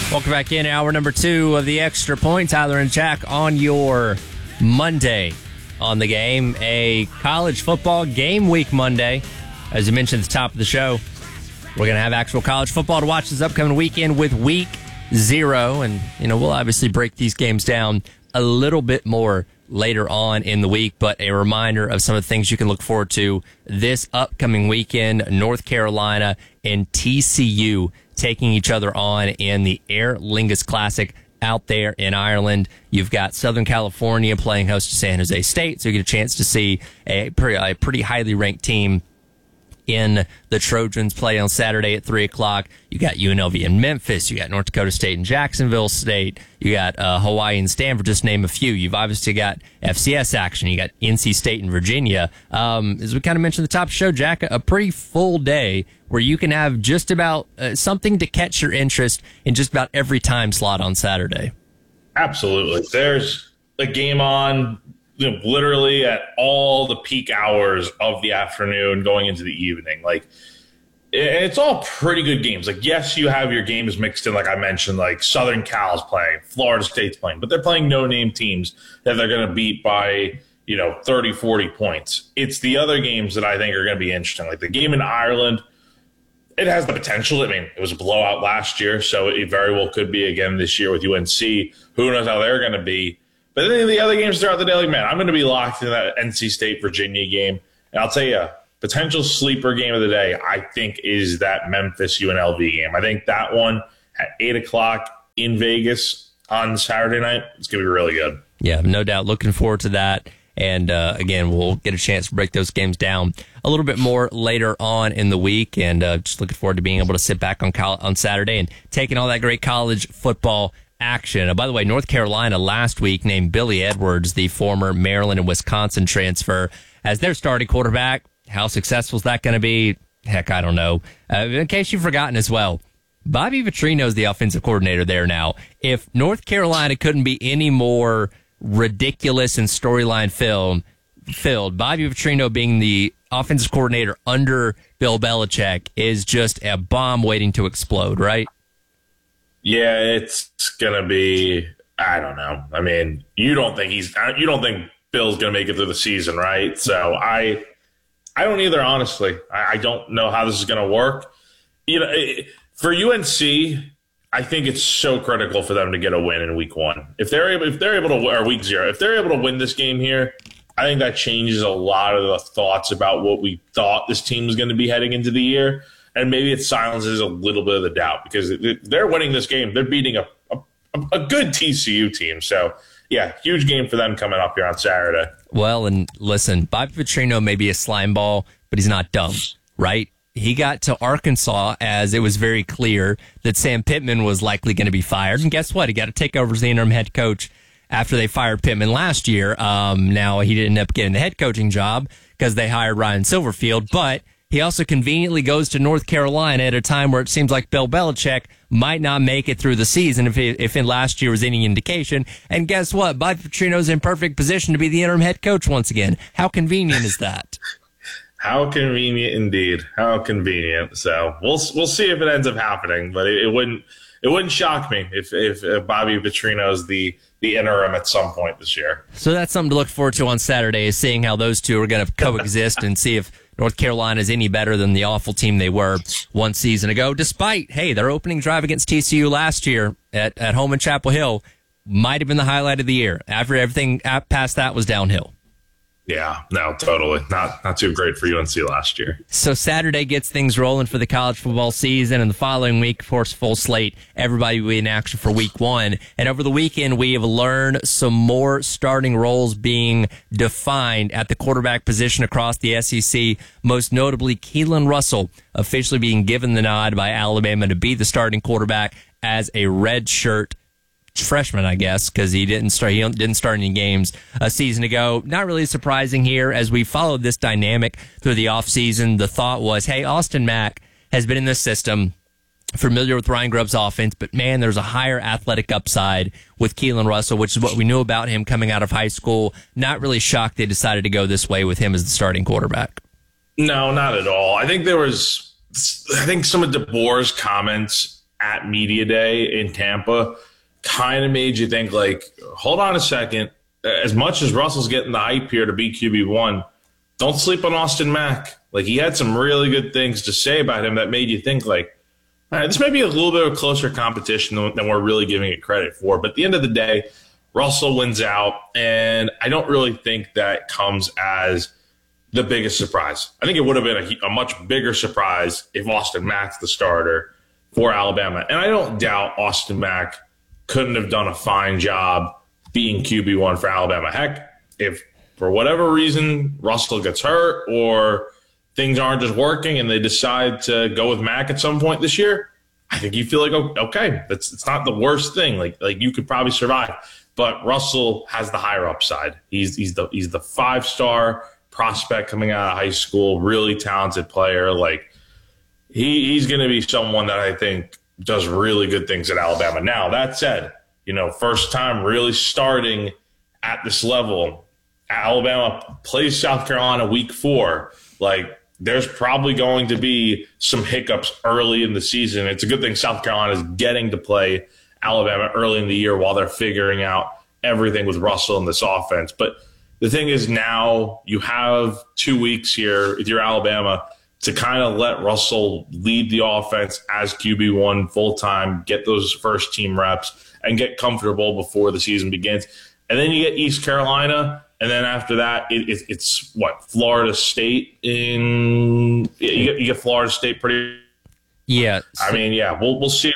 Welcome back in hour number 2 of the Extra Point. Tyler and Jack on your Monday on the game. A college football game week Monday. As you mentioned at the top of the show, we're going to have actual college football to watch this upcoming weekend with week 0. And, we'll obviously break these games down a little bit more later on in the week. But a reminder of some of the things you can look forward to this upcoming weekend. North Carolina and TCU taking each other on in the Aer Lingus Classic out there in Ireland. You've got Southern California playing host to San Jose State, so you get a chance to see a pretty highly ranked team in the Trojans play on Saturday at 3 o'clock. You got UNLV in Memphis. You got North Dakota State and Jacksonville State. You got Hawaii and Stanford, just name a few. You've obviously got FCS action. You got NC State and Virginia. As we kind of mentioned at the top of the show, Jack, a pretty full day where you can have just about something to catch your interest in just about every time slot on Saturday. Absolutely. There's a game on literally at all the peak hours of the afternoon going into the evening. It's all pretty good games. Yes, you have your games mixed in, like I mentioned, like Southern Cal's playing, Florida State's playing, but they're playing no-name teams that they're going to beat by, 30, 40 points. It's the other games that I think are going to be interesting. Like the game in Ireland, it has the potential. It was a blowout last year, so it very well could be again this year with UNC. Who knows how they're going to be. But then the other games throughout the day, I'm going to be locked in that NC State-Virginia game. And I'll tell you, potential sleeper game of the day, I think, is that Memphis-UNLV game. I think that one at 8 o'clock in Vegas on Saturday night, it's going to be really good. Yeah, no doubt. Looking forward to that. And, again, we'll get a chance to break those games down a little bit more later on in the week. And just looking forward to being able to sit back on Saturday and taking all that great college football action. By the way, North Carolina last week named Billy Edwards, the former Maryland and Wisconsin transfer, as their starting quarterback. How successful is that going to be? Heck, I don't know. In case you've forgotten as well, Bobby Petrino is the offensive coordinator there now. If North Carolina couldn't be any more ridiculous and storyline filled, Bobby Petrino being the offensive coordinator under Bill Belichick is just a bomb waiting to explode, right? Yeah, it's going to be, I don't know. You don't think Bill's going to make it through the season, right? So I don't either, honestly. I don't know how this is going to work. For UNC, I think it's so critical for them to get a win in week 1. If they're able to, or week 0, if they're able to win this game here, I think that changes a lot of the thoughts about what we thought this team was going to be heading into the year. And maybe it silences a little bit of the doubt because they're winning this game. They're beating a good TCU team. So, yeah, huge game for them coming up here on Saturday. Well, and listen, Bobby Petrino may be a slime ball, but he's not dumb, right? He got to Arkansas as it was very clear that Sam Pittman was likely going to be fired. And guess what? He got to take over as the interim head coach after they fired Pittman last year. Now, he didn't end up getting the head coaching job because they hired Ryan Silverfield, but he also conveniently goes to North Carolina at a time where it seems like Bill Belichick might not make it through the season if in last year was any indication. And guess what? Bobby Petrino's in perfect position to be the interim head coach once again. How convenient is that? How convenient indeed. How convenient. So we'll see if it ends up happening, but it wouldn't shock me if Bobby Petrino's the interim at some point this year. So that's something to look forward to on Saturday, is seeing how those two are going to coexist and see if North Carolina is any better than the awful team they were one season ago, despite, their opening drive against TCU last year at home in Chapel Hill might have been the highlight of the year. After everything past that was downhill. Yeah, no, totally. Not too great for UNC last year. So Saturday gets things rolling for the college football season, and the following week, of course, full slate. Everybody will be in action for week 1. And over the weekend, we have learned some more starting roles being defined at the quarterback position across the SEC, most notably Keelan Russell officially being given the nod by Alabama to be the starting quarterback as a redshirt freshman, I guess, because he didn't start any games a season ago. Not really surprising here as we followed this dynamic through the offseason. The thought was, hey, Austin Mack has been in this system, familiar with Ryan Grubb's offense, but man, there's a higher athletic upside with Keelan Russell, which is what we knew about him coming out of high school. Not really shocked they decided to go this way with him as the starting quarterback. No, not at all. I think some of DeBoer's comments at Media Day in Tampa kind of made you think, like, hold on a second. As much as Russell's getting the hype here to be QB1, don't sleep on Austin Mack. Like, he had some really good things to say about him that made you think, like, all right, this may be a little bit of a closer competition than we're really giving it credit for. But at the end of the day, Russell wins out, and I don't really think that comes as the biggest surprise. I think it would have been a much bigger surprise if Austin Mack's the starter for Alabama. And I don't doubt Austin Mack couldn't have done a fine job being QB1 for Alabama. Heck, if for whatever reason Russell gets hurt or things aren't just working and they decide to go with Mack at some point this year, I think you feel like, okay, it's not the worst thing. Like you could probably survive. But Russell has the higher upside. He's the 5-star prospect coming out of high school, really talented player. Like he's going to be someone that I think does really good things at Alabama. Now, that said, first time really starting at this level. Alabama plays South Carolina week 4. Like, there's probably going to be some hiccups early in the season. It's a good thing South Carolina is getting to play Alabama early in the year while they're figuring out everything with Russell in this offense. But the thing is, now you have 2 weeks here with your Alabama to kind of let Russell lead the offense as QB1 full-time, get those first team reps, and get comfortable before the season begins. And then you get East Carolina, and then after that, it's Florida State you get Florida State pretty. Yeah. I mean, yeah, we'll see.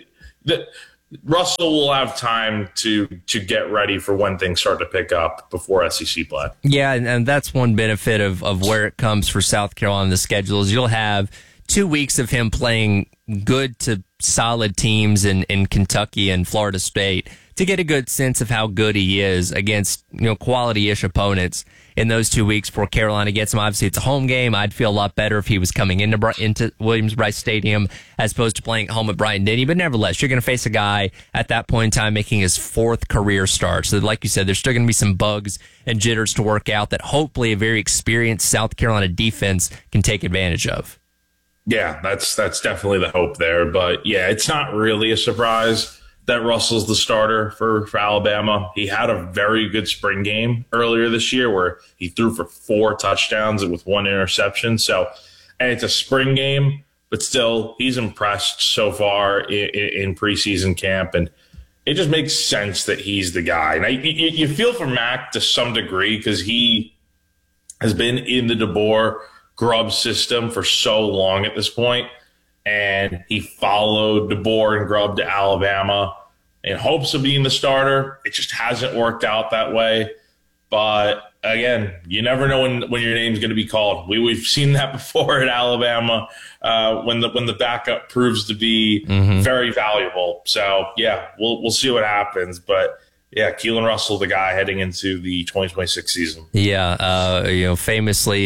Russell will have time to get ready for when things start to pick up before SEC play. Yeah, and that's one benefit of where it comes for South Carolina. The schedule is you'll have 2 weeks of him playing good to solid teams in Kentucky and Florida State to get a good sense of how good he is against quality-ish opponents in those 2 weeks before Carolina gets him. Obviously, it's a home game. I'd feel a lot better if he was coming into Williams-Brice Stadium as opposed to playing at home at Bryant-Denny. But nevertheless, you're going to face a guy at that point in time making his 4th career start. So like you said, there's still going to be some bugs and jitters to work out that hopefully a very experienced South Carolina defense can take advantage of. Yeah, that's definitely the hope there. But, yeah, it's not really a surprise that Russell's the starter for Alabama. He had a very good spring game earlier this year where he threw for 4 touchdowns with 1 interception. So, and it's a spring game, but still, he's impressed so far in preseason camp. And it just makes sense that he's the guy. And you feel for Mack to some degree because he has been in the DeBoer Grubb system for so long at this point. And he followed DeBoer and Grubb to Alabama in hopes of being the starter. It just hasn't worked out that way. But again, you never know when your name's going to be called. We've seen that before at Alabama when the backup proves to be very valuable. So yeah, we'll see what happens. But yeah, Keelan Russell, the guy heading into the 2026 season. Yeah, famously,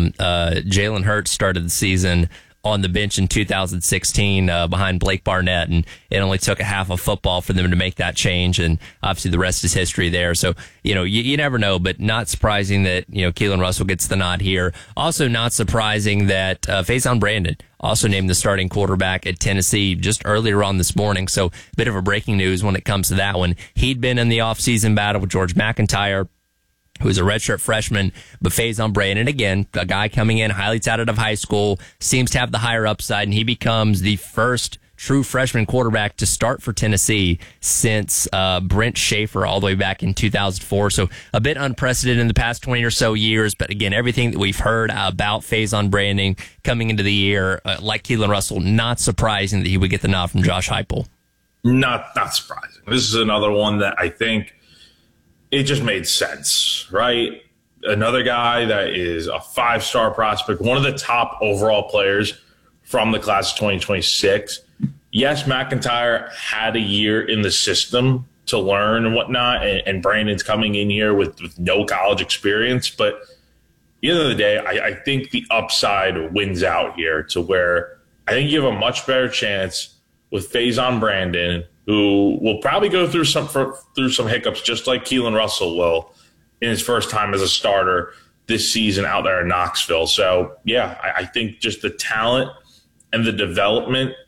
Jalen Hurts started the season on the bench in 2016 behind Blake Barnett, and it only took a half of football for them to make that change, and obviously the rest is history there. So, you never know, but not surprising that, Keelan Russell gets the nod here. Also not surprising that Faison Brandon also named the starting quarterback at Tennessee just earlier on this morning. So, a bit of a breaking news when it comes to that one. He'd been in the offseason battle with George McIntyre, who's a redshirt freshman, but Faison Brandon, again, a guy coming in highly touted of high school, seems to have the higher upside, and he becomes the first true freshman quarterback to start for Tennessee since Brent Schaefer all the way back in 2004. So a bit unprecedented in the past 20 or so years, but again, everything that we've heard about Faison Brandon coming into the year, like Keelan Russell, not surprising that he would get the nod from Josh Heupel. Not surprising. This is another one that I think it just made sense, right? Another guy that is a 5-star prospect, one of the top overall players from the class of 2026. Yes, McIntyre had a year in the system to learn and whatnot, and Brandon's coming in here with no college experience. But at the end of the day, I think the upside wins out here to where I think you have a much better chance with Faison Brandon, who will probably go through some hiccups just like Keelan Russell will in his first time as a starter this season out there in Knoxville. So, yeah, I think just the talent and the development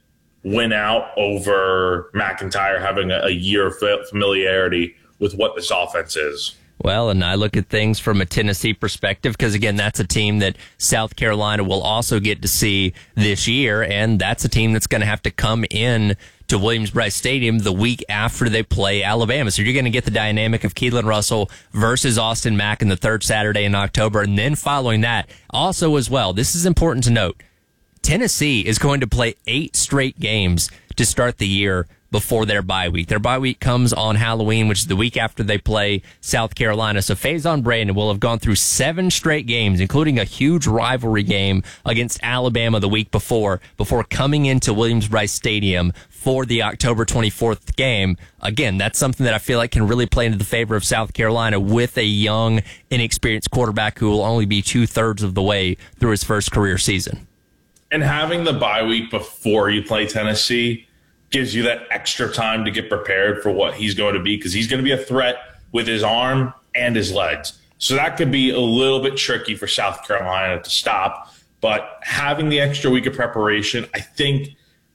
win out over McIntyre having a year of familiarity with what this offense is. Well, and I look at things from a Tennessee perspective because, again, that's a team that South Carolina will also get to see this year, and that's a team that's going to have to come in to Williams-Brice Stadium the week after they play Alabama. So you're going to get the dynamic of Keelan Russell versus Austin Mack in the third Saturday in October, and then following that, also as well, this is important to note, Tennessee is going to play 8 straight games to start the year before their bye week. Their bye week comes on Halloween, which is the week after they play South Carolina. So Faison Brandon will have gone through 7 straight games, including a huge rivalry game against Alabama the week before coming into Williams-Brice Stadium for the October 24th game. Again, that's something that I feel like can really play into the favor of South Carolina with a young, inexperienced quarterback who will only be 2/3 of the way through his first career season. And having the bye week before you play Tennessee gives you that extra time to get prepared for what he's going to be, because he's going to be a threat with his arm and his legs. So that could be a little bit tricky for South Carolina to stop. But having the extra week of preparation, I think,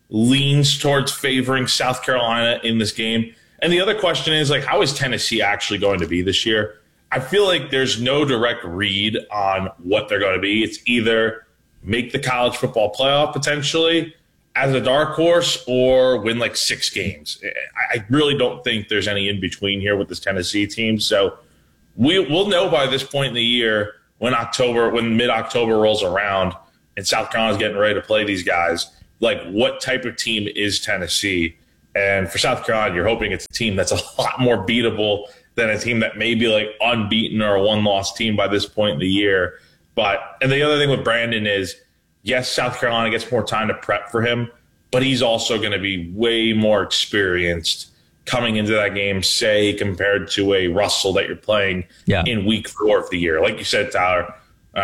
leans towards favoring South Carolina in this game. And the other question is, like, how is Tennessee actually going to be this year? I feel like there's no direct read on what they're going to be. It's either make the college football playoff potentially as a dark horse or win like 6 games. I really don't think there's any in between here with this Tennessee team. So we'll know by this point in the year when mid-October rolls around and South Carolina's getting ready to play these guys, like what type of team is Tennessee? And for South Carolina, you're hoping it's a team that's a lot more beatable than a team that may be like unbeaten or a one-loss team by this point in the year. And the other thing with Brandon is, yes, South Carolina gets more time to prep for him, but he's also going to be way more experienced coming into that game, say, compared to a Russell that you're playing in week 4 of the year. Like you said, Tyler,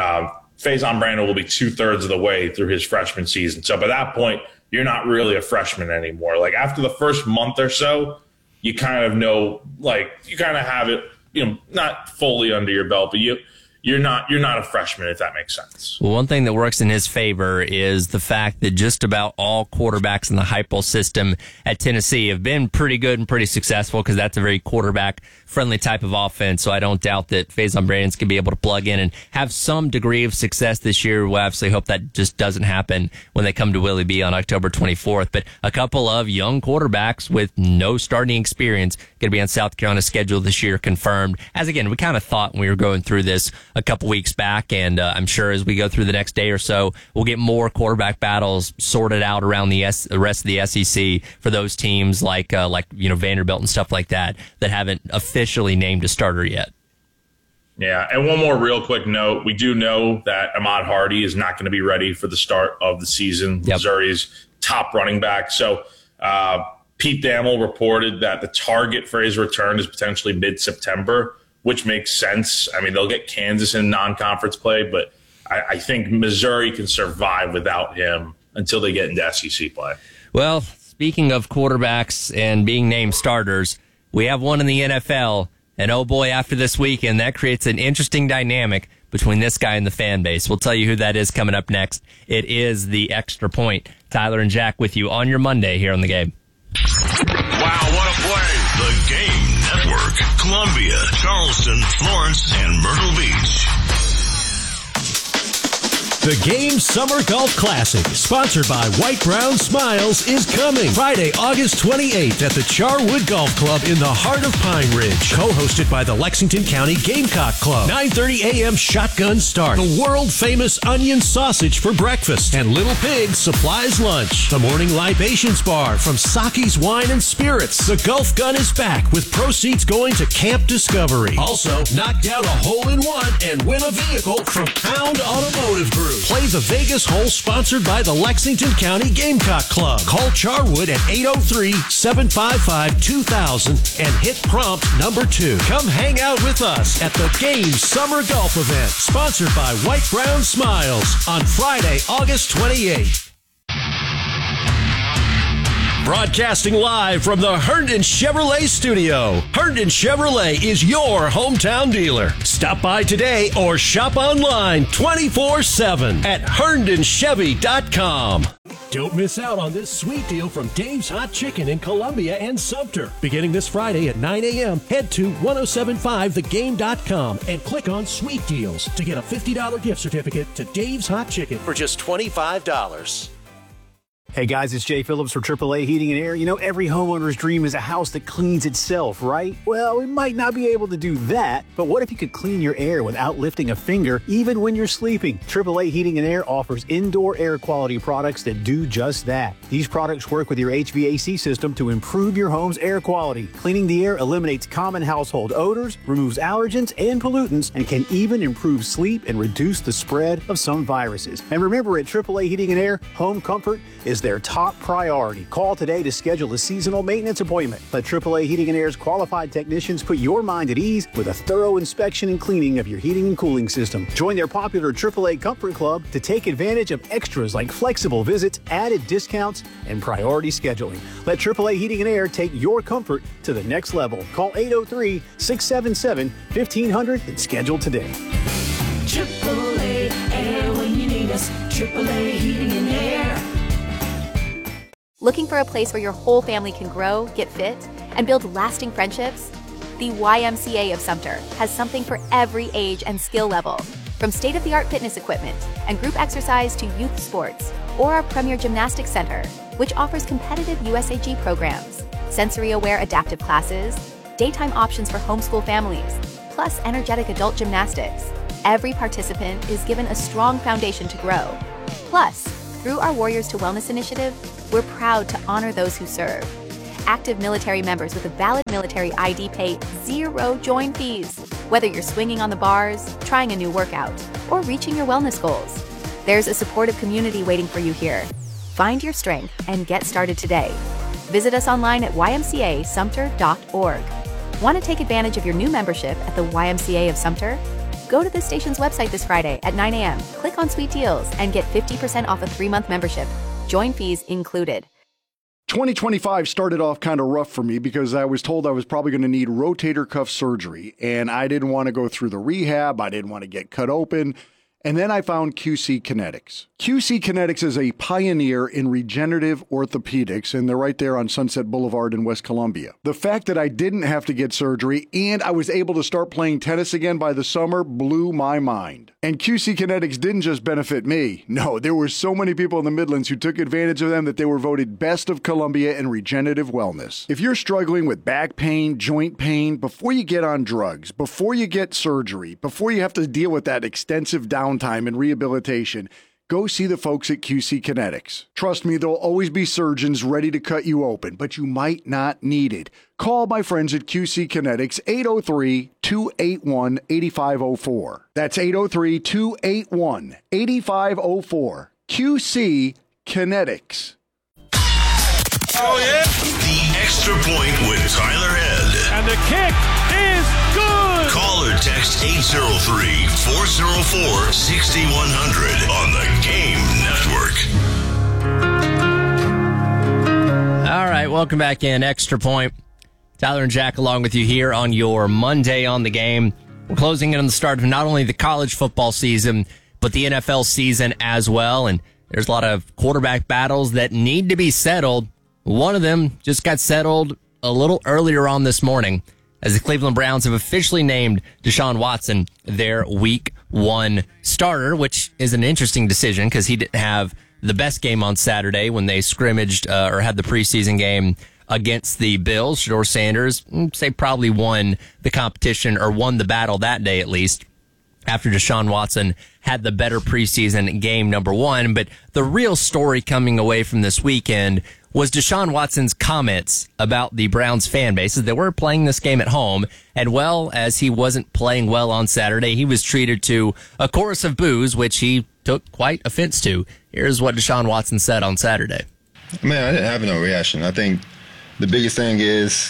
Faison Brandon will be 2/3 of the way through his freshman season. So by that point, you're not really a freshman anymore. Like after the first month or so, you kind of know, like you kind of have it, not fully under your belt, but you're not a freshman, if that makes sense. Well, one thing that works in his favor is the fact that just about all quarterbacks in the Heupel system at Tennessee have been pretty good and pretty successful, because that's a very quarterback-friendly type of offense. So I don't doubt that Faison Brandon's going to be able to plug in and have some degree of success this year. We'll obviously hope that just doesn't happen when they come to Willie B on October 24th. But a couple of young quarterbacks with no starting experience going to be on South Carolina's schedule this year, confirmed. As again, we kind of thought when we were going through this a couple weeks back, and I'm sure as we go through the next day or so, we'll get more quarterback battles sorted out around the rest of the SEC for those teams like Vanderbilt and stuff like that haven't officially named a starter yet. Yeah, and one more real quick note. We do know that Ahmad Hardy is not going to be ready for the start of the season, Missouri's top running back. So Pete Thamel reported that the target for his return is potentially mid-September, which makes sense. I mean, they'll get Kansas in non-conference play, but I think Missouri can survive without him until they get into SEC play. Well, speaking of quarterbacks and being named starters, we have one in the NFL, and oh boy, after this weekend, that creates an interesting dynamic between this guy and the fan base. We'll tell you who that is coming up next. It is the Extra Point. Tyler and Jack with you on your Monday here on The Game. Wow, what a play! The Game Network. Columbia, Charleston, Florence, and Myrtle Beach. The Game Summer Golf Classic, sponsored by White Brown Smiles, is coming Friday, August 28th at the Charwood Golf Club in the heart of Pine Ridge. Co-hosted by the Lexington County Gamecock Club. 9:30 a.m. shotgun start. The world-famous onion sausage for breakfast. And Little Pig supplies lunch. The morning libations bar from Saki's Wine and Spirits. The golf gun is back with proceeds going to Camp Discovery. Also, knock down a hole-in-one and win a vehicle from Pound Automotive Group. Play the Vegas hole sponsored by the Lexington County Gamecock Club. Call Charwood at 803-755-2000 and hit prompt number 2. Come hang out with us at the Game Summer Golf Event, sponsored by White Brown Smiles, on Friday, August 28th. Broadcasting live from the Herndon Chevrolet studio. Herndon Chevrolet is your hometown dealer. Stop by today or shop online 24/7 at herndonchevy.com. Don't miss out on this sweet deal from Dave's Hot Chicken in Columbia and Sumter. Beginning this Friday at 9 a.m., head to 1075thegame.com and click on Sweet Deals to get a $50 gift certificate to Dave's Hot Chicken for just $25. Hey guys, it's Jay Phillips for AAA Heating and Air. You know, every homeowner's dream is a house that cleans itself, right? Well, we might not be able to do that, but what if you could clean your air without lifting a finger, even when you're sleeping? AAA Heating and Air offers indoor air quality products that do just that. These products work with your HVAC system to improve your home's air quality. Cleaning the air eliminates common household odors, removes allergens and pollutants, and can even improve sleep and reduce the spread of some viruses. And remember, at AAA Heating and Air, home comfort is their top priority. Call today to schedule a seasonal maintenance appointment. Let AAA Heating and Air's qualified technicians put your mind at ease with a thorough inspection and cleaning of your heating and cooling system. Join their popular AAA Comfort Club to take advantage of extras like flexible visits, added discounts, and priority scheduling. Let AAA Heating and Air take your comfort to the next level. Call 803-677-1500 and schedule today. AAA Air when you need us. AAA Heating and Air. Looking for a place where your whole family can grow, get fit, and build lasting friendships? The YMCA of Sumter has something for every age and skill level. From state-of-the-art fitness equipment and group exercise to youth sports, or our premier gymnastics center, which offers competitive USAG programs, sensory-aware adaptive classes, daytime options for homeschool families, plus energetic adult gymnastics. Every participant is given a strong foundation to grow. Plus, through our Warriors to Wellness initiative, we're proud to honor those who serve. Active military members with a valid military ID pay zero join fees, whether you're swinging on the bars, trying a new workout, or reaching your wellness goals. There's a supportive community waiting for you here. Find your strength and get started today. Visit us online at ymcasumter.org. Want to take advantage of your new membership at the YMCA of Sumter? Go to the station's website this Friday at 9 a.m., click on Sweet Deals, and get 50% off a 3-month membership. Join fees included. 2025 started off kind of rough for me because I was told I was probably going to need rotator cuff surgery, and I didn't want to go through the rehab. I didn't want to get cut open. And then I found QC Kinetics. QC Kinetics is a pioneer in regenerative orthopedics, and they're right there on Sunset Boulevard in West Columbia. The fact that I didn't have to get surgery and I was able to start playing tennis again by the summer blew my mind. And QC Kinetics didn't just benefit me. No, there were so many people in the Midlands who took advantage of them that they were voted Best of Columbia in regenerative wellness. If you're struggling with back pain, joint pain, before you get on drugs, before you get surgery, before you have to deal with that extensive downtime and rehabilitation, go see the folks at QC Kinetics. Trust me, there'll always be surgeons ready to cut you open, but you might not need it. Call my friends at QC Kinetics, 803-281-8504. That's 803-281-8504. QC Kinetics. Oh, yeah. The Extra Point with Tyler Head. And the kick is good. Call or text 803-404-6100 on the Game Network. All right, welcome back in. Extra Point. Tyler and Jack along with you here on your Monday on the Game. We're closing in on the start of not only the college football season, but the NFL season as well. And there's a lot of quarterback battles that need to be settled. One of them just got settled a little earlier on this morning as the Cleveland Browns have officially named Deshaun Watson their Week 1 starter, which is an interesting decision because he didn't have the best game on Saturday when they scrimmaged or had the preseason game against the Bills. Shedeur Sanders, say, probably won the competition or won the battle that day at least after Deshaun Watson had the better preseason game number 1. But the real story coming away from this weekend was Deshaun Watson's comments about the Browns fan base as they were playing this game at home. And well, as he wasn't playing well on Saturday, he was treated to a chorus of boos, which he took quite offense to. Here's what Deshaun Watson said on Saturday. Man, I didn't have no reaction. I think the biggest thing is,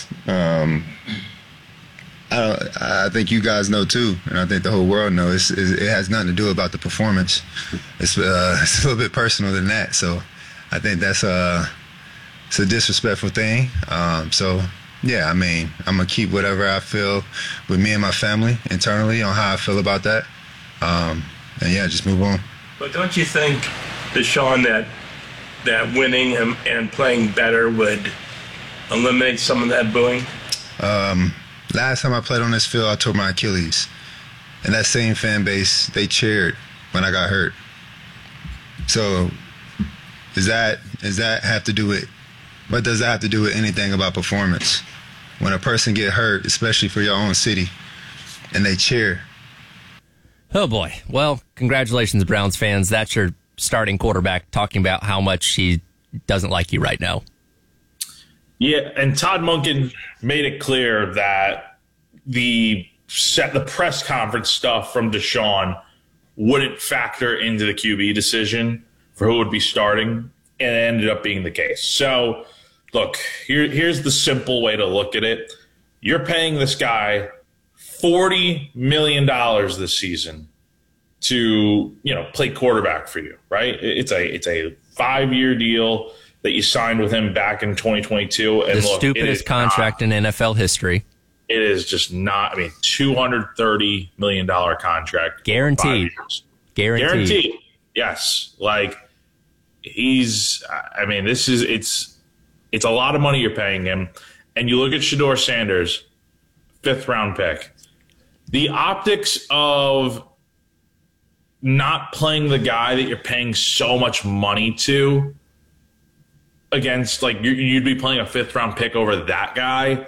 I think you guys know too, and I think the whole world knows, it has nothing to do about the performance. It's a little bit personal than that. So I think that's it's a disrespectful thing. So yeah, I mean, I'm gonna keep whatever I feel with me and my family internally on how I feel about that, and yeah, just move on. But don't you think, Deshaun, that that winning and playing better would eliminate some of that booing? Last time I played on this field, I tore my Achilles. And that same fan base, they cheered when I got hurt. So does that have to do with, what does that have to do with anything about performance? When a person get hurt, especially for your own city, and they cheer. Oh, boy. Well, congratulations, Browns fans. That's your starting quarterback talking about how much he doesn't like you right now. Yeah, and Todd Monken made it clear that the press conference stuff from Deshaun wouldn't factor into the QB decision for who would be starting, and it ended up being the case. So, look, here's the simple way to look at it. You're paying this guy $40 million this season to, play quarterback for you, right? It's a 5-year deal that you signed with him back in 2022. And the stupidest contract in NFL history. It is just not, $230 million contract. Guaranteed. Guaranteed. Yes. It's a lot of money you're paying him. And you look at Shedeur Sanders, 5th round pick. The optics of not playing the guy that you're paying so much money to against, you'd be playing a 5th round pick over that guy.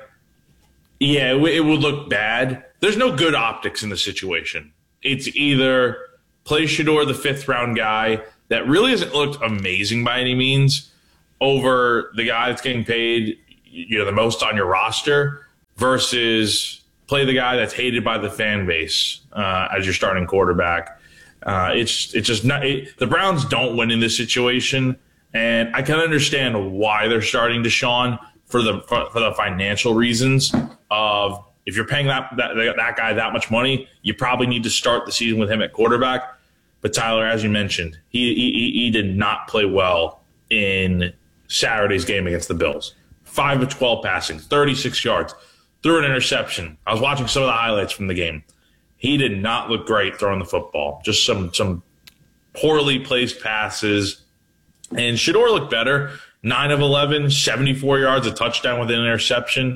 Yeah, it would look bad. There's no good optics in the situation. It's either play Shedeur, the 5th round guy that really hasn't looked amazing by any means, over the guy that's getting paid the most on your roster, versus play the guy that's hated by the fan base as your starting quarterback. It's just not. The Browns don't win in this situation, and I can understand why they're starting Deshaun for the financial reasons of, if you're paying that guy that much money, you probably need to start the season with him at quarterback. But Tyler, as you mentioned, he did not play well in Saturday's game against the Bills. 5 of 12 passing, 36 yards, threw an interception. I was watching some of the highlights from the game. He did not look great throwing the football. Just some poorly placed passes. And Shedeur looked better. 9 of 11, 74 yards, a touchdown with an interception.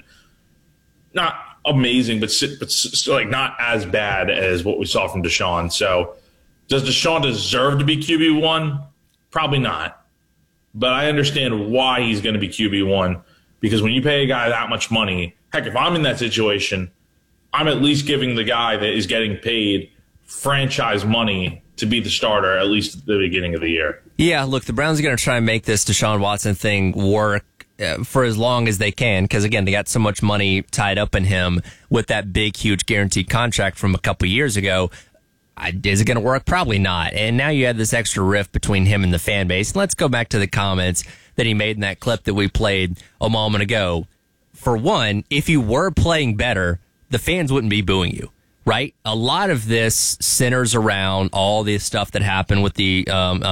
Not amazing, but not as bad as what we saw from Deshaun. So does Deshaun deserve to be QB1? Probably not. But I understand why he's going to be QB1, because when you pay a guy that much money, heck, if I'm in that situation, I'm at least giving the guy that is getting paid franchise money to be the starter, at least at the beginning of the year. Yeah, look, the Browns are going to try and make this Deshaun Watson thing work for as long as they can, because, again, they got so much money tied up in him with that big, huge guaranteed contract from a couple years ago. Is it going to work? Probably not. And now you have this extra rift between him and the fan base. Let's go back to the comments that he made in that clip that we played a moment ago. For one, if you were playing better, the fans wouldn't be booing you, right? A lot of this centers around all the stuff that happened with the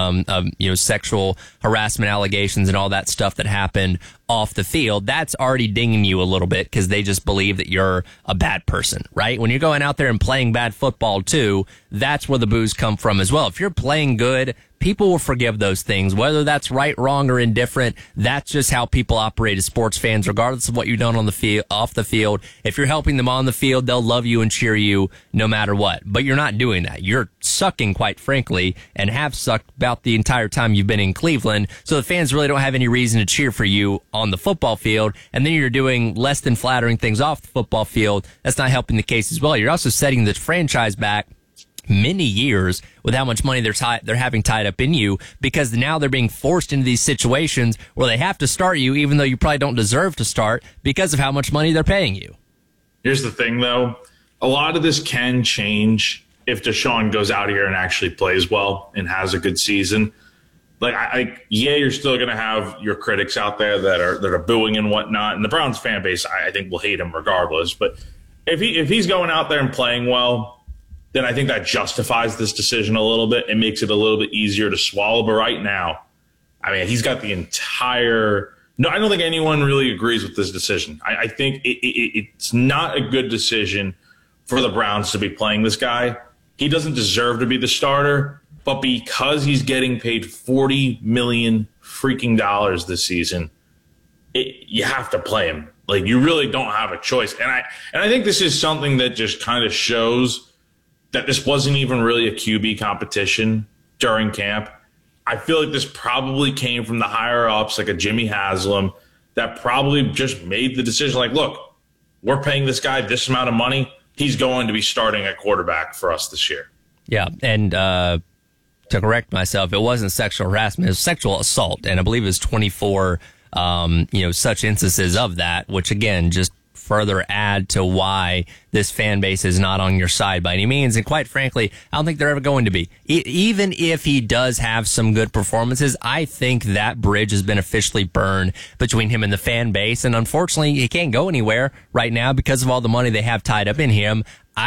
sexual harassment allegations and all that stuff that happened off the field. That's already dinging you a little bit because they just believe that you're a bad person, right? When you're going out there and playing bad football too, that's where the boos come from as well. If you're playing good, people will forgive those things, whether that's right, wrong, or indifferent. That's just how people operate as sports fans, regardless of what you've done on the field, off the field. If you're helping them on the field, they'll love you and cheer you no matter what. But you're not doing that. You're sucking, quite frankly, and have sucked about the entire time you've been in Cleveland. So the fans really don't have any reason to cheer for you on the football field. And then you're doing less than flattering things off the football field. That's not helping the case as well. You're also setting the franchise back many years with how much money they're having tied up in you, because now they're being forced into these situations where they have to start you even though you probably don't deserve to start because of how much money they're paying you. Here's the thing, though. A lot of this can change if Deshaun goes out here and actually plays well and has a good season. You're still going to have your critics out there that are booing and whatnot, and the Browns fan base, I think, will hate him regardless. But if he's going out there and playing well, then I think that justifies this decision a little bit. It makes it a little bit easier to swallow. But right now, he's got the entire – no, I don't think anyone really agrees with this decision. I think it's not a good decision for the Browns to be playing this guy. He doesn't deserve to be the starter. but because he's getting paid $40 million freaking dollars this season, you have to play him. Like, you really don't have a choice. And I think this is something that just kind of shows that this wasn't even really a QB competition during camp. I feel like this probably came from the higher ups, like a Jimmy Haslam, that probably just made the decision, like, look, we're paying this guy this amount of money. He's going to be starting at quarterback for us this year. Yeah, and to correct myself, it wasn't sexual harassment, it was sexual assault, and I believe it was 24 such instances of that, which again just further add to why this fan base is not on your side by any means. And quite frankly, I don't think they're ever going to be. Even if he does have some good performances, I think that bridge has been officially burned between him and the fan base. And unfortunately, he can't go anywhere right now because of all the money they have tied up in him.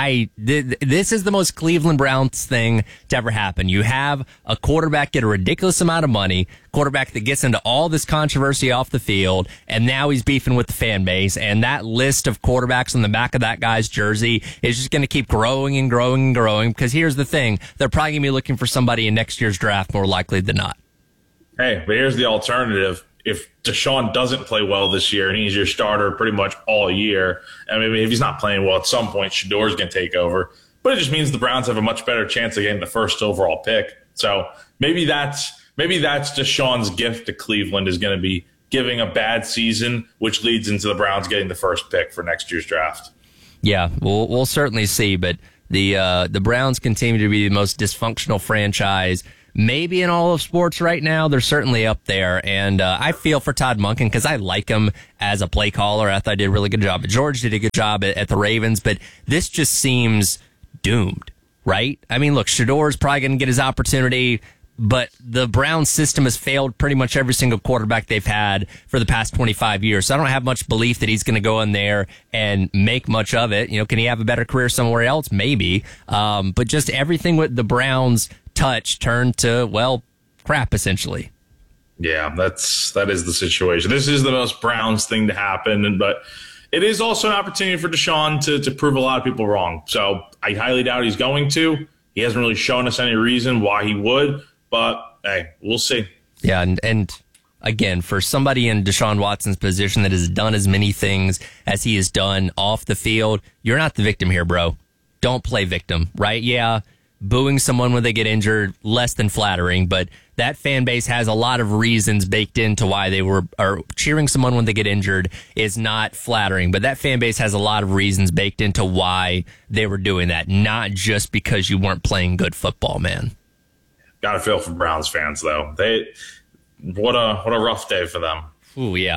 This is the most Cleveland Browns thing to ever happen. You have a quarterback get a ridiculous amount of money, quarterback that gets into all this controversy off the field, and now he's beefing with the fan base. And that list of quarterbacks on the back of that guy's jersey is just going to keep growing and growing and growing. Because here's the thing, they're probably going to be looking for somebody in next year's draft more likely than not. Hey, but here's the alternative. If Deshaun doesn't play well this year and he's your starter pretty much all year, I mean, if he's not playing well at some point, Shador's going to take over. But it just means the Browns have a much better chance of getting the first overall pick. So maybe that's Deshaun's gift to Cleveland, is going to be giving a bad season, which leads into the Browns getting the first pick for next year's draft. Yeah, we'll certainly see. But the Browns continue to be the most dysfunctional franchise maybe in all of sports right now. They're certainly up there. And I feel for Todd Monken because I like him as a play caller. I thought he did a really good job. George did a good job at the Ravens, but this just seems doomed, right? I mean, look, Shador's probably going to get his opportunity, but the Browns system has failed pretty much every single quarterback they've had for the past 25 years. So I don't have much belief that he's going to go in there and make much of it. You know, can he have a better career somewhere else? Maybe. But just everything with the Browns touch turned to, well, crap, essentially. Yeah, that is the situation. This is the most Browns thing to happen, but it is also an opportunity for Deshaun to prove a lot of people wrong. So I highly doubt he's going to. He hasn't really shown us any reason why he would, but hey, we'll see. Yeah, and again, for somebody in Deshaun Watson's position that has done as many things as he has done off the field, you're not the victim here, bro. Don't play victim, right? Yeah, booing someone when they get injured, less than flattering, but that fan base has a lot of reasons baked into why they were, or cheering someone when they get injured is not flattering, but that fan base has a lot of reasons baked into why they were doing that, not just because you weren't playing good football, man. Gotta feel for Browns fans, though. What a rough day for them. Ooh, yeah.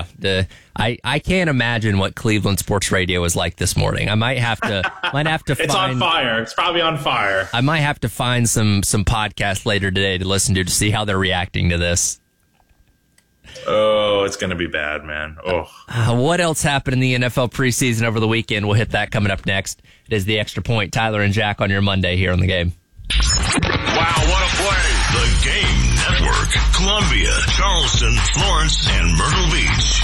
I can't imagine what Cleveland sports radio was like this morning. I might have to It's on fire. It's probably on fire. I might have to find some podcasts later today to listen to see how they're reacting to this. Oh, it's going to be bad, man. Oh. What else happened in the NFL preseason over the weekend? We'll hit that coming up next. It is the Extra Point. Tyler and Jack on your Monday here on The Game. Wow, what a play. The Game Network. Columbia, Charleston, Florence, and Myrtle Beach.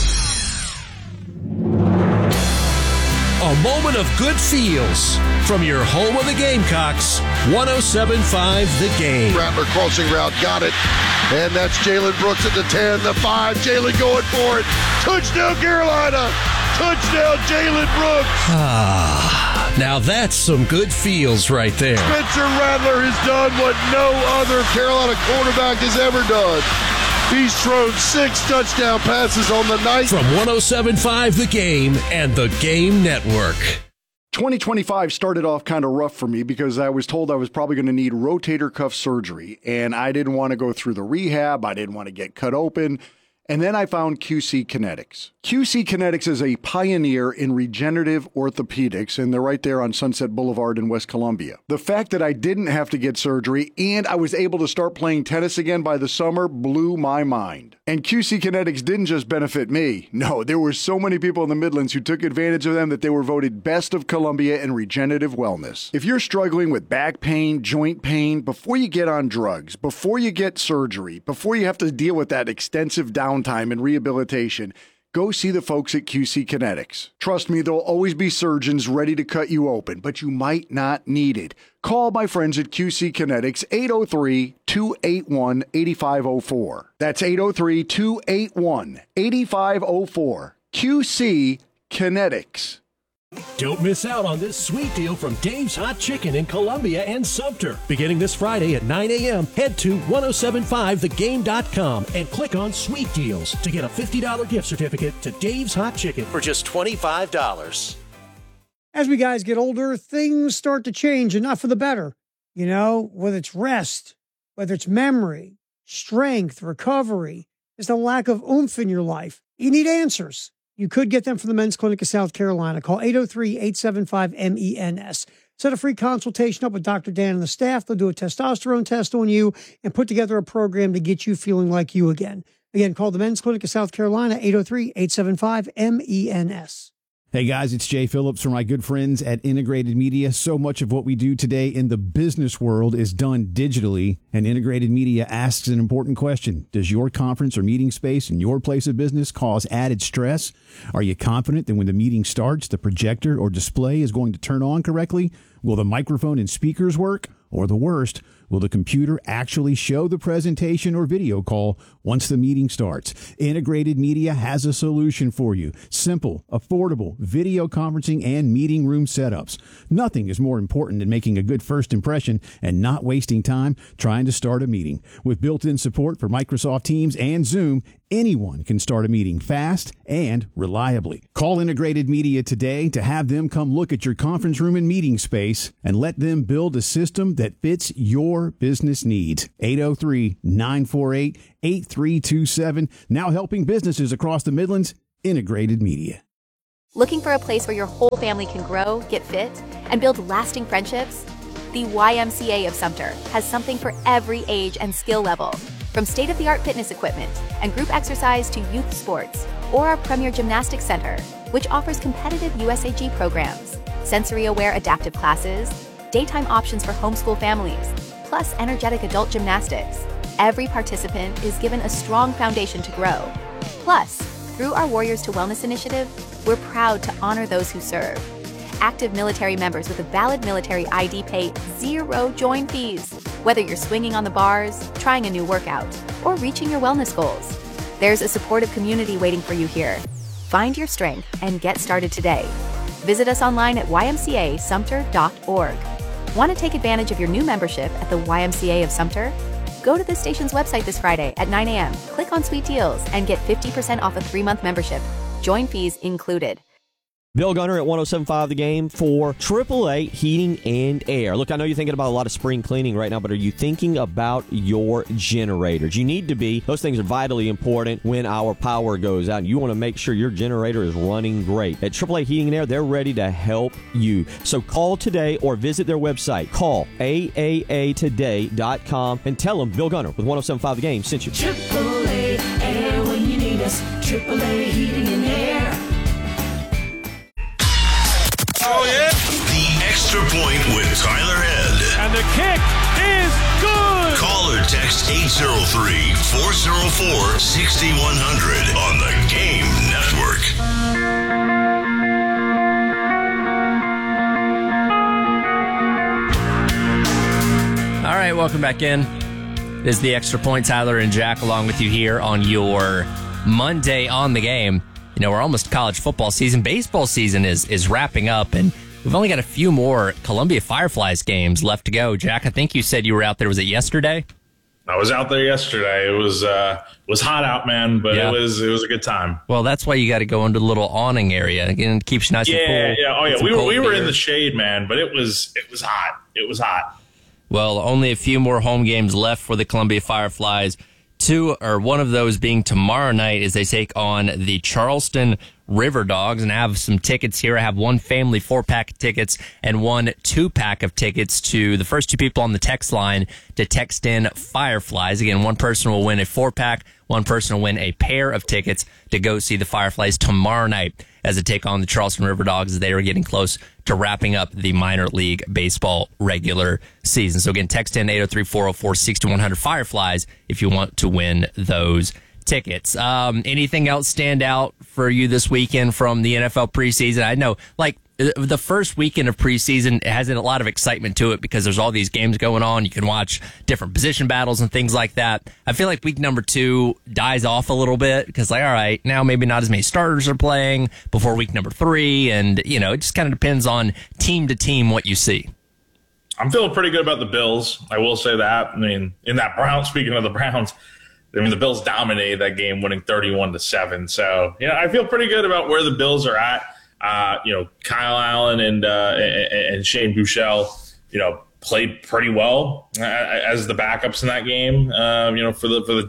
A moment of good feels from your home of the Gamecocks, 107.5 The Game. Rattler crossing route, got it. And that's Jalen Brooks at the 10, the 5. Jalen going for it. Touchdown, Carolina. Touchdown, Jalen Brooks. Now that's some good feels right there. Spencer Rattler has done what no other Carolina quarterback has ever done. He's thrown 6 touchdown passes on the night. From 107.5 The Game and The Game Network. 2025 started off kind of rough for me because I was told I was probably going to need rotator cuff surgery, and I didn't want to go through the rehab. I didn't want to get cut open. And then I found QC Kinetics. QC Kinetics is a pioneer in regenerative orthopedics, and they're right there on Sunset Boulevard in West Columbia. The fact that I didn't have to get surgery and I was able to start playing tennis again by the summer blew my mind. And QC Kinetics didn't just benefit me. No, there were so many people in the Midlands who took advantage of them that they were voted Best of Columbia in regenerative wellness. If you're struggling with back pain, joint pain, before you get on drugs, before you get surgery, before you have to deal with that extensive downtime and rehabilitation, go see the folks at QC Kinetics. Trust me, there'll always be surgeons ready to cut you open, but you might not need it. Call my friends at QC Kinetics, 803-281-8504. That's 803-281-8504. QC Kinetics. Don't miss out on this sweet deal from Dave's Hot Chicken in Columbia and Sumter. Beginning this Friday at 9 a.m., head to 1075thegame.com and click on Sweet Deals to get a $50 gift certificate to Dave's Hot Chicken for just $25. As we guys get older, things start to change, and not for the better. You know, whether it's rest, whether it's memory, strength, recovery, just a lack of oomph in your life. You need answers. You could get them from the Men's Clinic of South Carolina. Call 803-875-MENS. Set a free consultation up with Dr. Dan and the staff. They'll do a testosterone test on you and put together a program to get you feeling like you again. Again, call the Men's Clinic of South Carolina, 803-875-MENS. Hey guys, it's Jay Phillips from my good friends at Integrated Media. So much of what we do today in the business world is done digitally, and Integrated Media asks an important question. Does your conference or meeting space in your place of business cause added stress? Are you confident that when the meeting starts, the projector or display is going to turn on correctly? Will the microphone and speakers work? Or the worst, will the computer actually show the presentation or video call once the meeting starts? Integrated Media has a solution for you. Simple, affordable video conferencing and meeting room setups. Nothing is more important than making a good first impression and not wasting time trying to start a meeting. With built-in support for Microsoft Teams and Zoom, anyone can start a meeting fast and reliably. Call Integrated Media today to have them come look at your conference room and meeting space and let them build a system that fits your business needs. 803-948-8327. Now helping businesses across the Midlands. Integrated Media. Looking for a place where your whole family can grow, get fit, and build lasting friendships? The YMCA of Sumter has something for every age and skill level. From state-of-the-art fitness equipment and group exercise to youth sports, or our premier gymnastics center, which offers competitive USAG programs, sensory-aware adaptive classes, daytime options for homeschool families, plus energetic adult gymnastics. Every participant is given a strong foundation to grow. Plus, through our Warriors to Wellness initiative, we're proud to honor those who serve. Active military members with a valid military ID pay zero join fees, whether you're swinging on the bars, trying a new workout, or reaching your wellness goals. There's a supportive community waiting for you here. Find your strength and get started today. Visit us online at ymcasumter.org. Want to take advantage of your new membership at the YMCA of Sumter? Go to the station's website this Friday at 9 a.m., click on Sweet Deals, and get 50% off a 3-month membership. Join fees included. Bill Gunner at 107.5 The Game for AAA Heating and Air. Look, I know you're thinking about a lot of spring cleaning right now, but are you thinking about your generators? You need to be. Those things are vitally important when our power goes out. You want to make sure your generator is running great. At AAA Heating and Air, they're ready to help you. So call today or visit their website. Call AAAtoday.com and tell them Bill Gunner with 107.5 The Game sent you. AAA Air when you need us. AAA Heating and Air. Oh, yeah. The Extra Point with Tyler Head. And the kick is good. Call or text 803-404-6100 on the Game Network. All right, welcome back in. This is the Extra Point. Tyler and Jack along with you here on your Monday on the Game. You know, we're almost college football season. Baseball season is wrapping up, and we've only got a few more Columbia Fireflies games left to go. Jack, I think you said you were out there. Was it yesterday? I was out there yesterday. It was hot out, man, but yeah. It was a good time. Well, that's why you got to go into the little awning area. Again, it keeps you nice and cool. Yeah. Oh, yeah. We were in the shade, man, but it was hot. It was hot. Well, only a few more home games left for the Columbia Fireflies. One of those being tomorrow night as they take on the Charleston River Dogs. And I have some tickets here. I have one family 4-pack of tickets and one 2-pack of tickets to the first two people on the text line to text in Fireflies. Again, one person will win a 4-pack. One person will win a pair of tickets to go see the Fireflies tomorrow night as they take on the Charleston River Dogs as they are getting close to wrapping up the minor league baseball regular season. So again, text in 803-404-6100 Fireflies if you want to win those tickets. Anything else stand out for you this weekend from the NFL preseason? I know, like, the first weekend of preseason has a lot of excitement to it because there's all these games going on. You can watch different position battles and things like that. I feel like week number 2 dies off a little bit because, like, all right, now maybe not as many starters are playing before week number 3. And, you know, it just kind of depends on team to team what you see. I'm feeling pretty good about the Bills. I will say that. I mean, in that Browns, speaking of the Browns, I mean, the Bills dominated that game, winning 31-7. So, you know, I feel pretty good about where the Bills are at. Kyle Allen and Shane Buechele, played pretty well as the backups in that game. For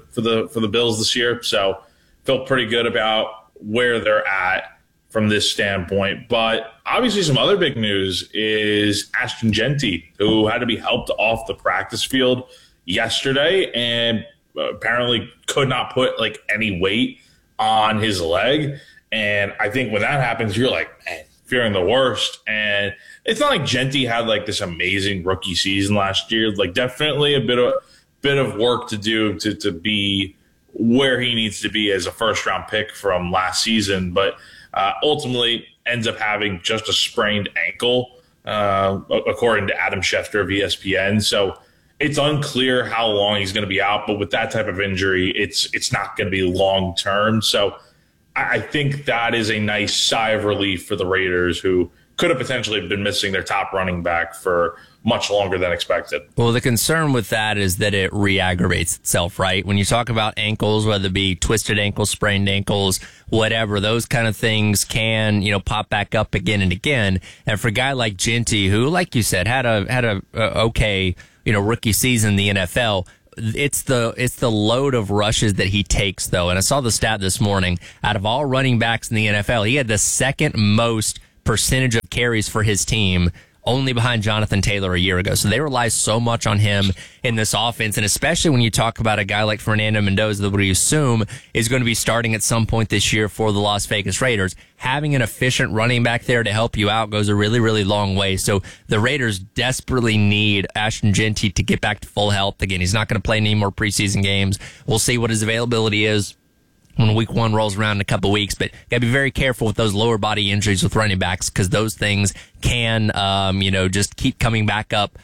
the Bills this year. So, feel pretty good about where they're at from this standpoint. But obviously, some other big news is Ashton Jeanty, who had to be helped off the practice field yesterday and apparently could not put like any weight on his leg. And I think when that happens, you're like, man, fearing the worst. And it's not like Jeanty had like this amazing rookie season last year. Like, definitely a bit of work to do to be where he needs to be as a first round pick from last season. But ultimately ends up having just a sprained ankle, according to Adam Schefter of ESPN. So it's unclear how long he's going to be out. But with that type of injury, it's not going to be long term. So I think that is a nice sigh of relief for the Raiders, who could have potentially been missing their top running back for much longer than expected. Well, the concern with that is that it re-aggravates itself, right? When you talk about ankles, whether it be twisted ankles, sprained ankles, whatever, those kind of things can, pop back up again and again. And for a guy like Jeanty, who, like you said, had a okay, rookie season in the NFL, it's the load of rushes that he takes, though. And I saw the stat this morning. Out of all running backs in the NFL, he had the second most percentage of carries for his team, only behind Jonathan Taylor a year ago. So they rely so much on him in this offense. And especially when you talk about a guy like Fernando Mendoza, that we assume is going to be starting at some point this year for the Las Vegas Raiders, having an efficient running back there to help you out goes a really, really long way. So the Raiders desperately need Ashton Jeanty to get back to full health. Again, he's not going to play any more preseason games. We'll see what his availability is when week 1 rolls around in a couple weeks, but gotta be very careful with those lower body injuries with running backs, because those things can, just keep coming back up